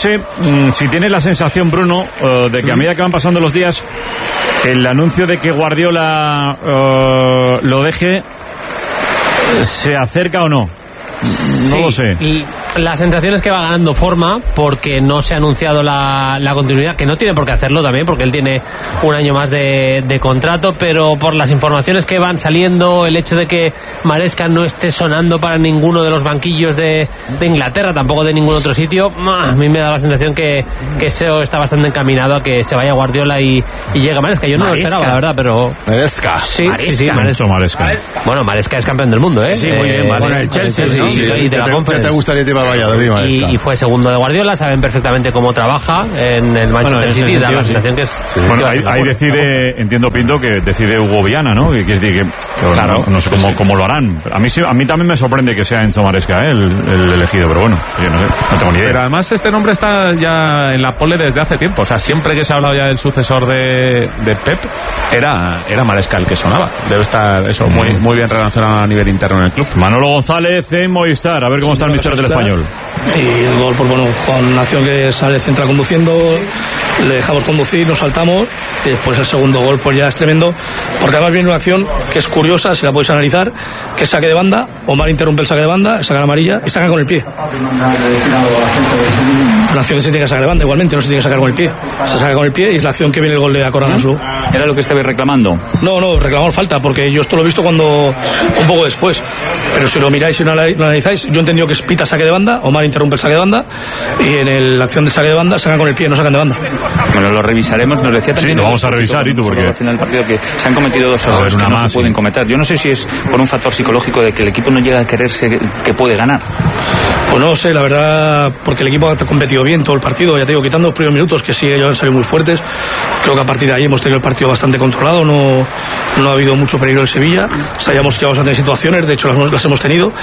S10: mm, si tienes la sensación, Bruno, uh, de que a medida que van pasando los días, el anuncio de que Guardiola uh, lo deje, ¿se acerca o no? No
S4: sí,
S10: lo sé.
S4: La sensación es que va ganando forma porque no se ha anunciado la, la continuidad, que no tiene por qué hacerlo también, porque él tiene un año más de, de contrato, pero por las informaciones que van saliendo, el hecho de que Maresca no esté sonando para ninguno de los banquillos de, de Inglaterra, tampoco de ningún otro sitio, a mí me da la sensación que, que eso está bastante encaminado a que se vaya Guardiola y, y llegue Maresca. Yo no Maresca. lo esperaba, la verdad, pero...
S20: Maresca.
S4: Sí,
S20: Maresca.
S4: sí, sí, Maresca.
S10: Maresca.
S4: Bueno, Maresca es campeón del mundo, ¿eh?
S20: Sí, muy bien, vale.
S4: Con el Chelsea, sí, sí, sí, sí, y de la
S20: te,
S4: Conference.
S20: te gustaría llevar Valladolid,
S4: y, y fue segundo de Guardiola, saben perfectamente cómo trabaja en el Manchester bueno, City, da la sensación sí. que es...
S10: Sí. Bueno, ahí, ahí decide, entiendo, Pinto, que decide Hugo Viana, ¿no? Que quiere decir que, claro, no, no sé cómo, sí. cómo lo harán. A mí, a mí también me sorprende que sea Enzo Maresca, ¿eh? el, el elegido, pero bueno, yo no sé, no tengo ni idea.
S21: Pero además este nombre está ya en la pole desde hace tiempo, o sea, siempre que se ha hablado ya del sucesor de, de Pep, era, era Maresca el que sonaba. Debe estar eso, mm. muy, muy bien relacionado a nivel interno en el club.
S10: Manolo González en Movistar, a ver cómo sí, está el mister del Español.
S22: Y el gol, pues bueno, con una acción que sale central conduciendo, le dejamos conducir, nos saltamos, y después el segundo gol pues ya es tremendo, porque además viene una acción que es curiosa, si la podéis analizar, que es saque de banda, Omar interrumpe el saque de banda, saca la amarilla y saca con el pie. Una acción que se tiene que sacar de banda, igualmente no se tiene que sacar con el pie, se saca con el pie y es la acción que viene el gol de Acorazansu.
S3: ¿Era lo que estabais reclamando?
S22: No, no, reclamamos falta, porque yo esto lo he visto cuando un poco después, pero si lo miráis y lo analizáis, yo he entendido que es pita saque de banda, Omar interrumpe el saque de banda y en el, la acción de saque de banda sacan con el pie, no sacan de banda.
S3: Bueno, lo revisaremos, nos decía también...
S10: Sí, lo vamos a revisar, ¿y tú por qué?
S3: Al final del partido que se han cometido dos errores que no más, se pueden sí. cometer. Yo no sé si es por un factor psicológico de que el equipo no llega a creerse que puede ganar.
S22: Pues no sé, la verdad, porque el equipo ha competido bien todo el partido, ya te digo, quitando los primeros minutos que sí, ellos han salido muy fuertes, creo que a partir de ahí hemos tenido el partido bastante controlado, no, no ha habido mucho peligro en Sevilla, sabíamos que íbamos a tener situaciones, de hecho las, las hemos tenido,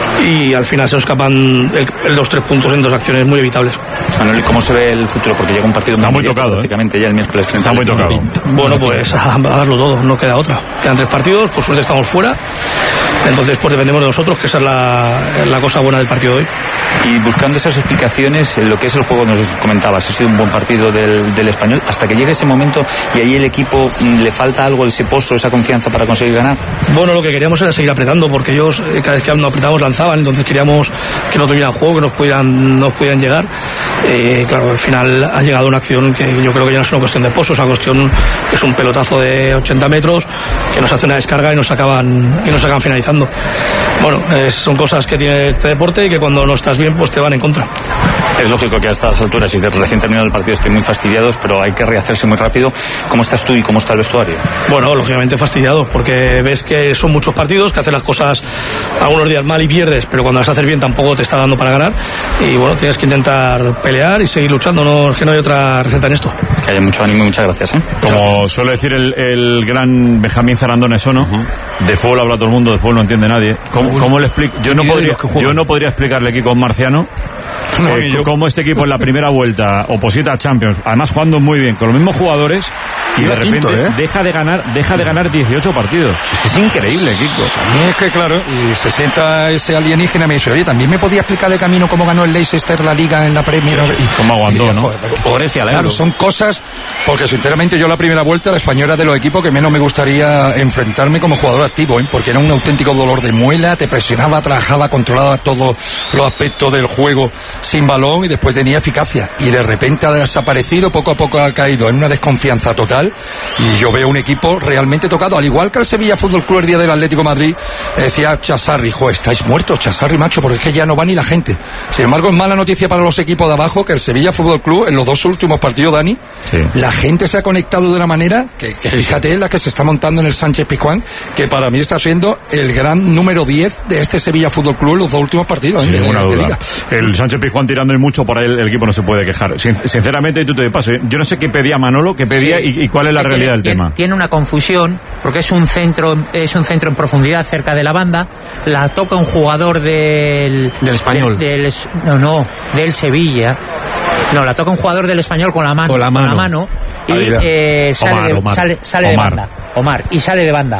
S22: y al final se nos escapan el, el dos tres puntos en dos acciones muy evitables.
S3: Manuel, ¿cómo se ve el futuro? Porque llega un partido
S10: está muy,
S3: muy
S10: tocado,
S3: prácticamente ¿eh? ya el miércoles.
S10: Está muy tocado.
S22: Bueno, pues a, a darlo todo, no queda otra. Quedan tres partidos, por suerte estamos fuera, entonces pues dependemos de nosotros, que esa es la, la cosa buena del partido de hoy.
S3: Y buscando esas explicaciones, lo que es el juego, nos comentabas, ha sido un buen partido del, del Español, hasta que llegue ese momento y ahí el equipo le falta algo, ese pozo, esa confianza para conseguir ganar.
S22: Bueno, lo que queríamos era seguir apretando, porque ellos cada vez que nos apretamos lanzaban, entonces queríamos que no tuvieran juego, que nos pudieran, nos pudieran llegar. Eh, claro, al final ha llegado una acción que yo creo que ya no es una cuestión de pozo, es una cuestión, es un pelotazo de ochenta metros que nos hace una descarga y nos acaban, y nos acaban finalizando. Bueno, eh, son cosas que tiene este deporte y que cuando no estás bien pues te van en contra.
S3: Es lógico que a estas alturas y de recién terminado el partido estén muy fastidiados, pero hay que rehacerse muy rápido. ¿Cómo estás tú y cómo está el vestuario?
S22: Bueno, lógicamente fastidiado, porque ves que son muchos partidos, que haces las cosas algunos días mal y pierdes, pero cuando las haces bien tampoco te está dando para ganar, y bueno, tienes que intentar pelear y seguir luchando, no, es que no hay otra receta en esto.
S3: Que haya mucho ánimo y muchas gracias, ¿eh?
S10: Como suele decir el, el gran Benjamín Zarandona Esono, uh-huh. de fútbol habla todo el mundo, de fútbol no entiende nadie. ¿Cómo, cómo le explico? Yo no podría, yo no podría explicarle aquí con Marciano no, eh, cómo este equipo en la primera vuelta oposita a Champions, además jugando muy bien con los mismos jugadores, y de repente quinto, ¿eh? deja de ganar deja de ganar dieciocho partidos. Es que es increíble, Kiko.
S19: A mí es que claro, y se sienta ese alienígena y me dice, oye, también me podía explicar de camino cómo ganó el Leicester la Liga en la Premier y
S10: cómo aguantó, y, ¿no?
S19: Joder, claro, son cosas, porque sinceramente yo la primera vuelta la española de los equipos que menos me gustaría enfrentarme como jugador activo, ¿eh? Porque era un auténtico dolor de muela, te presionaba, trabajaba, controlaba todos los aspectos del juego sin balón y después tenía eficacia, y de repente ha desaparecido, poco a poco ha caído en una desconfianza total, y yo veo un equipo realmente tocado, al igual que el Sevilla Fútbol Club el día del Atlético de Madrid. Decía Chasarri, jo, estáis muertos, Chasarri, macho, porque es que ya no va ni la gente. Sin embargo, es mala noticia para los equipos de abajo que el Sevilla Fútbol Club en los dos últimos partidos, Dani, sí. la gente se ha conectado de una manera que, que sí, fíjate sí. la que se está montando en el Sánchez Pizjuán, que para mí está siendo el gran número diez de este Sevilla Fútbol Club en los dos últimos partidos,
S10: sin
S19: ¿eh?
S10: ninguna
S19: de, de
S10: duda.
S19: Liga.
S10: El Sánchez Pizjuán tirando y mucho por ahí, el, el equipo no se puede quejar. Sin, sinceramente, y tú te pases, yo no sé qué pedía Manolo, qué pedía sí. y, y cuál es la realidad
S7: tiene,
S10: del tema.
S7: Tiene una confusión, porque es un centro, es un centro en profundidad cerca de la banda, la toca un jugador del
S20: del Español,
S7: de, del, no, no, del Sevilla. No, la toca un jugador del Español con la mano,
S20: con la mano,
S7: con la mano y eh, sale,
S10: Omar,
S7: de,
S10: Omar.
S7: sale, sale
S10: Omar.
S7: de banda. Omar, y sale de banda.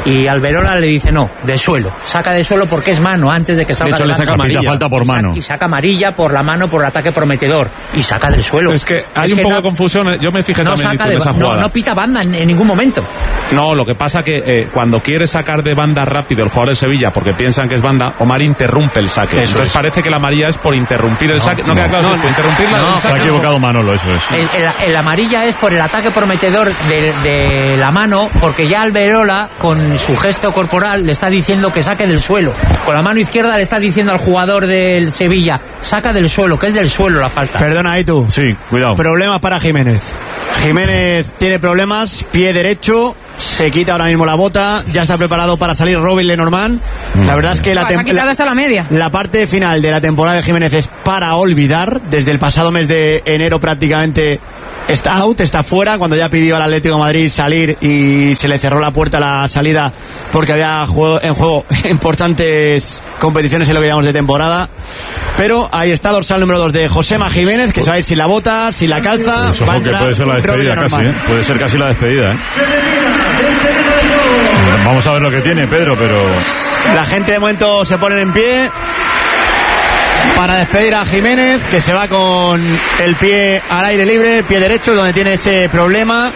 S7: y Alberola le dice no, de suelo, saca de suelo porque es mano antes de que salga.
S10: De hecho, le saca amarilla, falta por mano.
S7: Y saca amarilla por la mano por el ataque prometedor y saca del suelo.
S21: Es que hay
S7: es
S21: un
S7: que
S21: poco de
S7: no,
S21: confusión, yo me fijé
S7: no
S21: también
S7: saca
S21: con
S7: de,
S21: esa
S7: no,
S21: jugada.
S7: no pita banda en, en ningún momento.
S21: No, lo que pasa que eh, cuando quiere sacar de banda rápido el jugador de Sevilla porque piensan que es banda, Omar interrumpe el saque.
S10: Eso
S21: Entonces
S10: es.
S21: parece que la amarilla es por interrumpir el
S10: No,
S21: saque. No,
S10: no,
S21: queda claro,
S10: no,
S21: si es por interrumpirla.
S7: no,
S21: el
S10: Se
S21: saque.
S10: ha equivocado Manolo, eso es.
S7: El, el, el amarilla es por el ataque prometedor de, de la mano, porque ya Alberola, con su gesto corporal, le está diciendo que saque del suelo. Con la mano izquierda le está diciendo al jugador del Sevilla, saca del suelo, que es del suelo la falta.
S18: Perdona, ahí tú.
S10: Sí, cuidado.
S18: Problemas para Jiménez. Jiménez tiene problemas, pie derecho, se quita ahora mismo la bota, ya está preparado para salir Robin Lenormand. La verdad es que la,
S17: Ah, se ha quitado
S18: la,
S17: hasta la media.
S18: la parte final de la temporada de Jiménez es para olvidar. Desde el pasado mes de enero prácticamente está out, está fuera, cuando ya pidió al Atlético de Madrid salir y se le cerró la puerta a la salida porque había juego, en juego importantes competiciones en lo que llamamos de temporada. Pero ahí está dorsal número dos de Josema Jiménez, que se va a ir sin la bota, sin la calza.
S10: Pues
S18: va a
S10: ojo que
S18: entrar
S10: puede ser la
S18: Robin
S10: despedida
S18: Lenormand.
S10: casi, ¿eh? Puede ser casi la despedida, ¿eh? Vamos a ver lo que tiene Pedro, pero...
S18: La gente de momento se pone en pie para despedir a Jiménez, que se va con el pie al aire libre, pie derecho, donde tiene ese problema.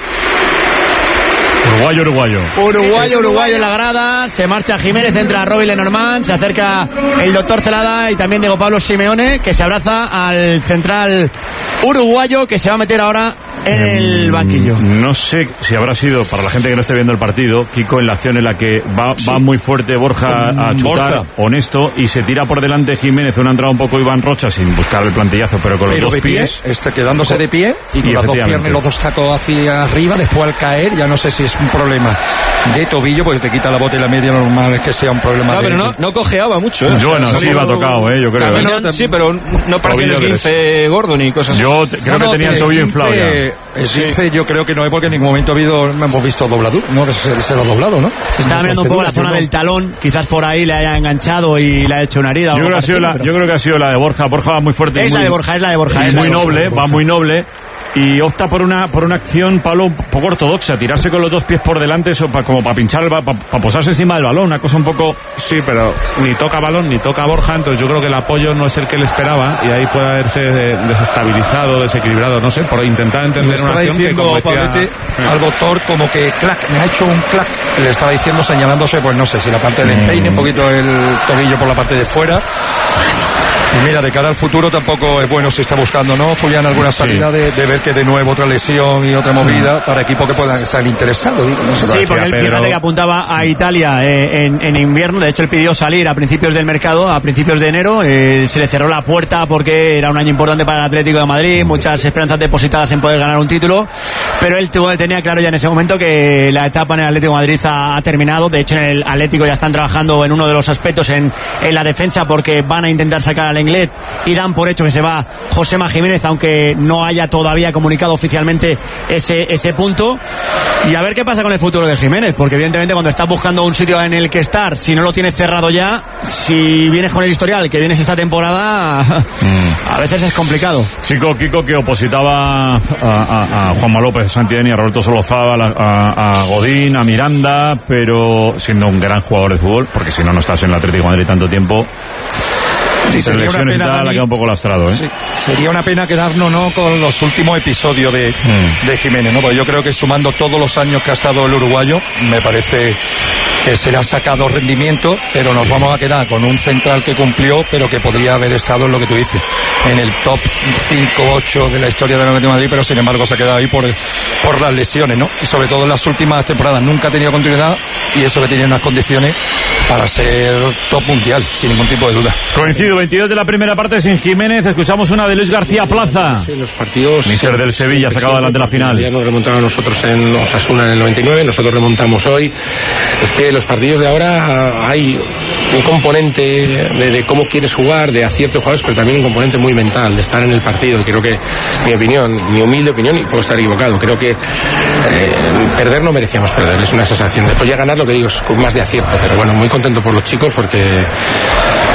S10: Uruguayo, uruguayo.
S18: Uruguayo, uruguayo en la grada. Se marcha Jiménez, entra Robin Lenormand, se acerca el doctor Celada y también Diego Pablo Simeone, que se abraza al central uruguayo, que se va a meter ahora en el banquillo.
S10: No sé si habrá sido, para la gente que no esté viendo el partido, Kiko, en la acción en la que va,
S19: Sí.
S10: va muy fuerte Borja a chutar,
S19: Borja.
S10: honesto, y se tira por delante Jiménez, una entrada un poco Iván Rocha, sin buscar el plantillazo, pero con
S19: Pero
S10: los
S19: de
S10: dos pies.
S19: pie, este, quedándose de pie y con
S10: Y
S19: las dos
S10: efectivamente.
S19: piernas y los dos tacos hacia arriba, después al caer, ya no sé si es un problema de tobillo, porque te quita la bota y la media, normal es que sea un problema
S11: No,
S19: de...
S11: pero no, no cojeaba mucho. ¿eh?
S10: Bueno,
S11: O sea,
S10: sí
S11: salió-
S10: iba tocado, ¿eh? Yo creo.
S11: Camino-
S10: ¿eh?
S11: sí, pero no parecía un
S10: Tobillo
S11: esguince gordo ni cosas así.
S10: Yo te- creo
S19: No, no,
S10: que tenía el tobillo
S19: esguince-
S10: inflado ya.
S19: esguince yo creo que no es porque en ningún momento ha habido, hemos visto dobladura, ¿no? Que se, se lo ha doblado, ¿no?
S18: Se estaba mirando un poco la
S19: Procedura,
S18: zona
S19: yo no-
S18: del talón, quizás por ahí le haya enganchado y le ha hecho una herida. o
S10: Yo
S18: algo
S10: creo, que ha sido la,
S18: parecido,
S10: yo creo que ha sido la de Borja. Borja va muy fuerte. y
S18: Es la
S10: muy-
S18: de Borja, es la de Borja,
S10: y
S18: es la
S10: muy
S18: de Borja.
S10: noble, va muy noble. Y opta por una por una acción, Pablo, un poco ortodoxa, tirarse con los dos pies por delante, eso, pa- como para pinchar, para posarse encima del balón, una cosa un poco...
S21: Sí, pero ni toca balón ni toca Borja, entonces yo creo que el apoyo no es el que él esperaba y ahí puede haberse de- desestabilizado, desequilibrado, no sé, por intentar
S19: Le
S21: entender una
S19: estaba
S21: acción que,
S19: diciendo
S21: como decía-
S19: Pablete al doctor como que clac, me ha hecho un clac, le estaba diciendo señalándose, pues no sé, si la parte del empeine, un poquito el tobillo por la parte de fuera. Y mira, de cara al futuro tampoco es bueno si está buscando, ¿no, Julián, alguna salida de, de ver que de nuevo otra lesión y otra movida para equipos que puedan estar interesados? Digo, no sé.
S18: Sí, porque él, fíjate que apuntaba a Italia eh, en, en invierno. De hecho, él pidió salir a principios del mercado, a principios de enero. Eh, se le cerró la puerta porque era un año importante para el Atlético de Madrid, muchas esperanzas depositadas en poder ganar un título. Pero él, tuvo, él tenía claro ya en ese momento que la etapa en el Atlético de Madrid ha, ha terminado. De hecho, en el Atlético ya están trabajando en uno de los aspectos en, en la defensa, porque van a intentar sacar al Lenglet y dan por hecho que se va Josema Jiménez, aunque no haya todavía comunicado oficialmente ese, ese punto. Y a ver qué pasa con el futuro de Jiménez, porque evidentemente cuando estás buscando un sitio en el que estar, si no lo tienes cerrado ya, si vienes con el historial que vienes esta temporada, a veces es complicado.
S10: Chico, Kiko, que opositaba a, a, a Juanma López Santillán, a Roberto Solozábal, a, a, a Godín, a Miranda, pero siendo un gran jugador de fútbol, porque si no, no estás en el Atlético de Madrid tanto tiempo.
S19: Sí,
S10: y
S19: sería una
S10: selecciones y
S19: pena,
S10: tal,
S19: Dani.
S10: ha quedado un poco lastrado, ¿eh?
S19: Sí, sería una pena quedarnos, ¿no?, con los últimos episodios de,
S10: Mm.
S19: de Jiménez, ¿no? Porque yo creo que sumando todos los años que ha estado el uruguayo, me parece que se le ha sacado rendimiento, pero nos vamos a quedar con un central que cumplió, pero que podría haber estado en lo que tú dices, en el top cinco ocho de la historia del Atlético de Madrid, pero sin embargo se ha quedado ahí por, por las lesiones, ¿no? Y sobre todo en las últimas temporadas nunca ha tenido continuidad, y eso que tenía unas condiciones para ser top mundial, sin ningún tipo de duda.
S10: Coincido, veintidós de la primera parte sin Jiménez. Escuchamos una de Luis García Plaza.
S1: Sí, los partidos.
S10: Míster del Sevilla, sacado adelante la final.
S1: Ya nos remontaron a nosotros en Osasuna en el noventa y nueve, nosotros remontamos hoy. Es que los partidos de ahora hay un componente de, de cómo quieres jugar, de acierto de jugadores, pero también un componente muy mental, de estar en el partido. Y creo que, mi opinión, mi humilde opinión, y puedo estar equivocado, creo que eh, perder no merecíamos perder, es una sensación. Después ya ganar, lo que digo, es con más de acierto. Pero bueno, muy contento por los chicos porque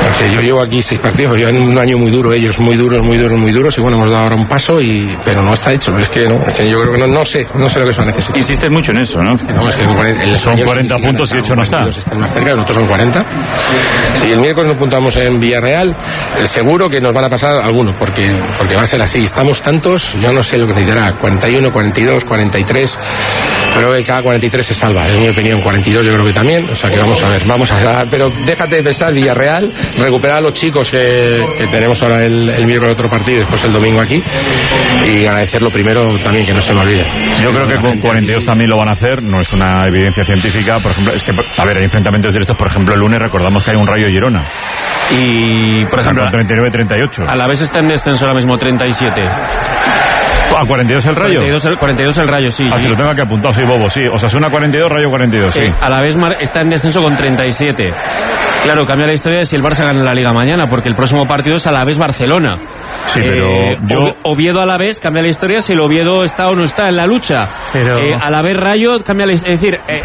S1: Porque yo llevo aquí seis partidos, yo en un año muy duro, ellos muy duros, muy duros, muy duros, y bueno, hemos dado ahora un paso, y pero no está hecho. Es que no, es que yo creo que no, no sé, no sé lo que se va a necesitar.
S10: Insistes mucho en eso, ¿no? Es que no, es que el, el son cuarenta puntos y hecho no está.
S1: Están más cerca, nosotros son cuarenta. Si el miércoles nos puntamos en Villarreal, eh, seguro que nos van a pasar algunos, porque, porque va a ser así. Estamos tantos, yo no sé lo que necesitará, cuarenta y uno, cuarenta y dos, cuarenta y tres, pero el cada cuarenta y tres se salva, es mi opinión. Cuarenta y dos yo creo que también, o sea que vamos a ver, vamos a ver, pero déjate de pensar Villarreal, recuperar a los chicos que, que tenemos ahora el, el miércoles otro partido, después el domingo aquí, y agradecerlo primero también, que no se me olvide.
S10: Yo creo que con cuarenta y dos también lo van a hacer, no es una evidencia científica, por ejemplo, es que, a ver, hay enfrentamientos directos, por ejemplo, el lunes recordamos que hay un Rayo Girona.
S9: Y, por ejemplo,
S10: treinta y nueve treinta y ocho.
S9: A la vez está en descenso ahora mismo treinta y siete.
S10: ¿A cuarenta y dos el Rayo?
S9: cuarenta y dos el, cuarenta y dos el Rayo, sí.
S10: Ah, sí, lo tengo aquí apuntado, soy bobo, sí. O sea, es una cuarenta y dos, Rayo cuarenta y dos, sí.
S9: Eh, a la vez está en descenso con treinta y siete. Claro, cambia la historia de si el Barça gana la Liga mañana, porque el próximo partido es Alavés Barcelona.
S10: Sí, pero
S9: eh,
S10: yo...
S9: Oviedo Alavés cambia la historia si el Oviedo está o no está en la lucha.
S10: Pero...
S9: Eh, Alavés Rayo cambia la historia. Es decir, eh,